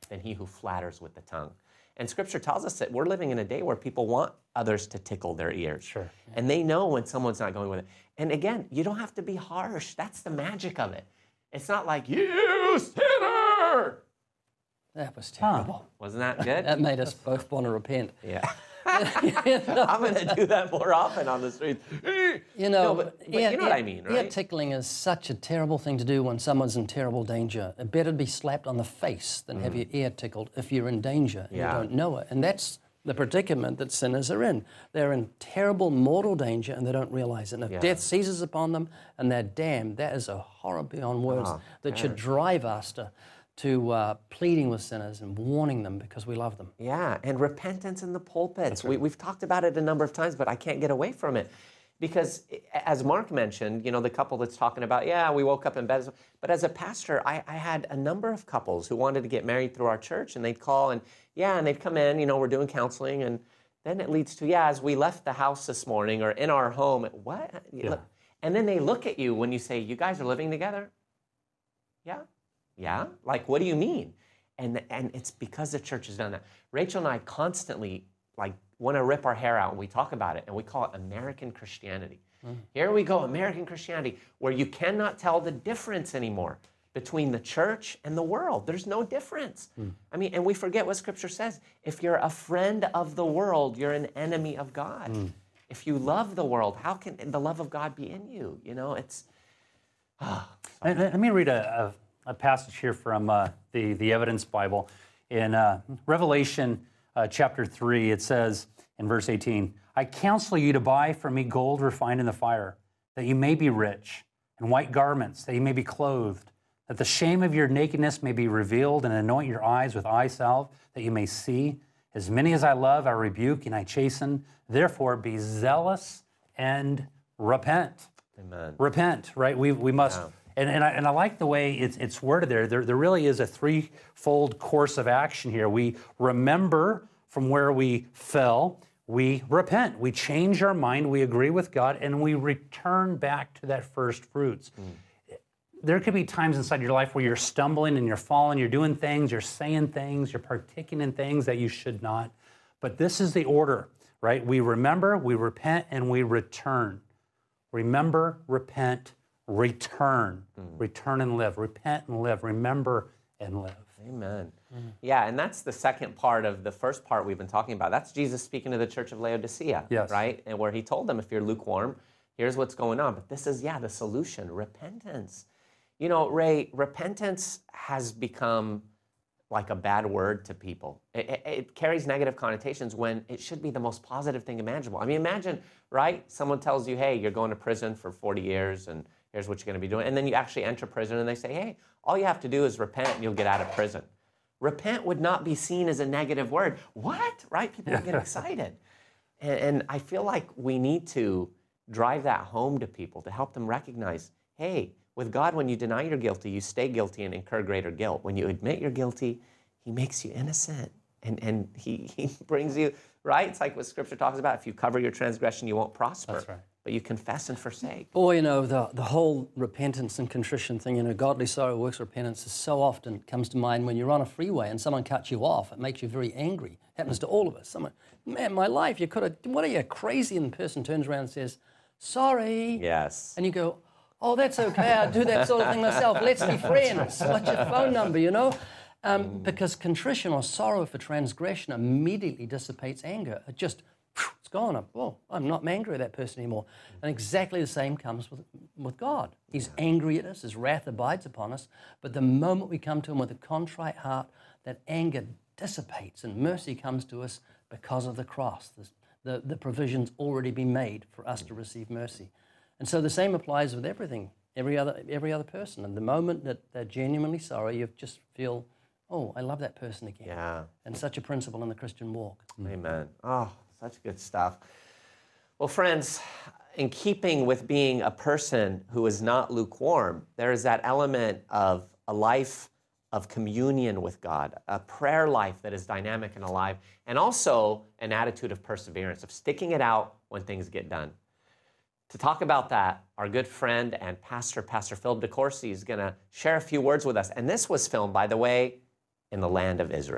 than he who flatters with the tongue. And Scripture tells us that we're living in a day where people want others to tickle their ears. Sure. And they know when someone's not going with it. And again, you don't have to be harsh. That's the magic of it. It's not like, you sinner! That was terrible. Wasn't that good? That made us both want to repent. Yeah. I'm going to do that more often on the streets. You know, but you know what I mean, right? Ear tickling is such a terrible thing to do when someone's in terrible danger. It better be slapped on the face than have your ear tickled if you're in danger and you don't know it. And that's the predicament that sinners are in. They're in terrible mortal danger and they don't realize it. And if death seizes upon them and they're damned, that is a horror beyond words that should drive us to pleading with sinners and warning them because we love them. Yeah, and repentance in the pulpits. Right. We've talked about it a number of times, but I can't get away from it. Because as Mark mentioned, you know, the couple that's talking about, we woke up in bed. But as a pastor, I had a number of couples who wanted to get married through our church, and they'd call and they'd come in, you know, we're doing counseling, and then it leads to, as we left the house this morning or in our home, what? Yeah. And then they look at you when you say, you guys are living together? Yeah? Like, what do you mean? And it's because the church has done that. Rachel and I constantly, want to rip our hair out when we talk about it, and we call it American Christianity. Here we go, American Christianity, where you cannot tell the difference anymore between the church and the world. There's no difference. I mean, and we forget what Scripture says. If you're a friend of the world, you're an enemy of God. If you love the world, how can the love of God be in you? You know, it's... Let me read a passage here from the Evidence Bible. In Revelation chapter 3, it says in verse 18, I counsel you to buy from me gold refined in the fire, that you may be rich, and white garments, that you may be clothed, that the shame of your nakedness may be revealed, and anoint your eyes with eye salve, that you may see. As many as I love, I rebuke and I chasten. Therefore, be zealous and repent. Amen. Repent, right? We must... And I like the way it's worded there. There really is a threefold course of action here. We remember from where we fell. We repent. We change our mind. We agree with God, and we return back to that first fruits. There could be times inside your life where you're stumbling and you're falling. You're doing things. You're saying things. You're partaking in things that you should not. But this is the order, right? We remember, we repent, and we return. Remember, repent, return. Return and live. Repent and live. Remember and live. Amen. Yeah, and that's the second part of the first part we've been talking about. That's Jesus speaking to the church of Laodicea, right? And where he told them, if you're lukewarm, here's what's going on. But this is, the solution, repentance. You know, Ray, repentance has become like a bad word to people. It carries negative connotations when it should be the most positive thing imaginable. I mean, imagine, right? Someone tells you, hey, you're going to prison for 40 years, and here's what you're going to be doing. And then you actually enter prison, and they say, hey, all you have to do is repent, and you'll get out of prison. Repent would not be seen as a negative word. What? Right? People get excited. And I feel like we need to drive that home to people to help them recognize, hey, with God, when you deny you're guilty, you stay guilty and incur greater guilt. When you admit you're guilty, he makes you innocent. And he brings you, right? It's like what Scripture talks about. If you cover your transgression, you won't prosper. That's right. But you confess and forsake. Boy, you know, the whole repentance and contrition thing, you know, godly sorrow works repentance is so often comes to mind when you're on a freeway and someone cuts you off. It makes you very angry. It happens to all of us. Someone, man, my life, you could have, what are you, crazy? And the person turns around and says, sorry. Yes. And you go, oh, that's okay. I do that sort of thing myself. Let's be friends. What's your phone number, you know? Because contrition or sorrow for transgression immediately dissipates anger. It just, it's gone. Oh, I'm not angry at that person anymore. And exactly the same comes with God. He's angry at us. His wrath abides upon us. But the moment we come to him with a contrite heart, that anger dissipates and mercy comes to us because of the cross. The provision's already been made for us to receive mercy. And so the same applies with everything, every other person. And the moment that they're genuinely sorry, you just feel, oh, I love that person again. Yeah. And such a principle in the Christian walk. Amen. Oh, such good stuff. Well, friends, in keeping with being a person who is not lukewarm, there is that element of a life of communion with God, a prayer life that is dynamic and alive, and also an attitude of perseverance, of sticking it out when things get done. To talk about that, our good friend and Pastor Phil DeCourcy is going to share a few words with us. And this was filmed, by the way, in the land of Israel.